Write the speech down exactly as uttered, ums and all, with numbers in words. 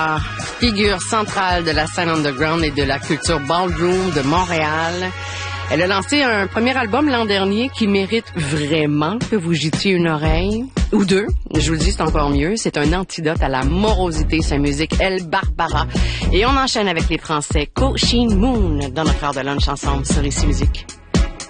Figure centrale de la scène underground et de la culture ballroom de Montréal. Elle a lancé un premier album l'an dernier qui mérite vraiment que vous jetiez une oreille. Ou deux. Je vous le dis, c'est encore mieux. C'est un antidote à la morosité, sa musique El Barbara. Et on enchaîne avec les Français Co Shin Moon dans notre heure de lunch ensemble sur Ici Musique.